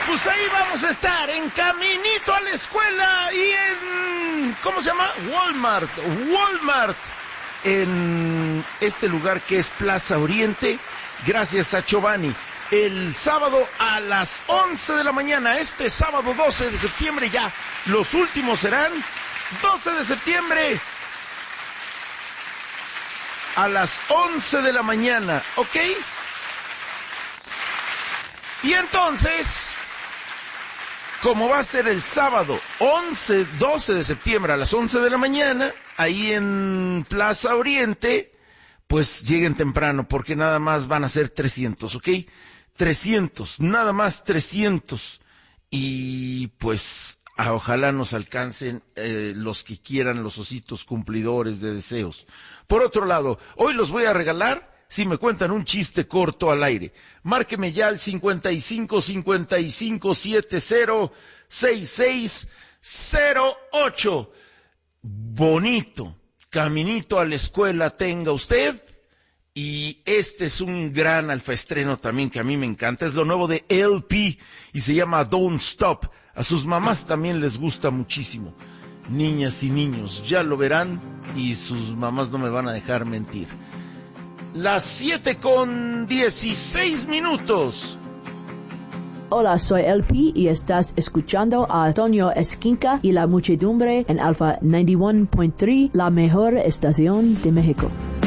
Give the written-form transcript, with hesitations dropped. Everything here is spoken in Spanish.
Pues ahí vamos a estar, en caminito a la escuela y en, ¿cómo se llama? Walmart, en este lugar que es Plaza Oriente, gracias a Giovanni. El sábado a las 11 de la mañana, este sábado 12 de septiembre ya, los últimos serán 12 de septiembre a las 11 de la mañana, ¿ok? Y entonces, como va a ser el sábado 12 de septiembre a las 11 de la mañana, ahí en Plaza Oriente, pues lleguen temprano, porque nada más van a ser 300, ¿ok? 300, nada más 300. Y pues ojalá nos alcancen los que quieran, los ositos cumplidores de deseos. Por otro lado, hoy los voy a regalar si me cuentan un chiste corto al aire. Márqueme ya al 55 55 70 66 08. Bonito caminito a la escuela tenga usted. Y este es un gran alfaestreno también que a mí me encanta. Es lo nuevo de LP y se llama Don't Stop. A sus mamás también les gusta muchísimo. Niñas y niños, ya lo verán y sus mamás no me van a dejar mentir. Las 7:16. Hola, soy LP y estás escuchando a Antonio Esquinca y la muchedumbre en Alfa 91.3, la mejor estación de México.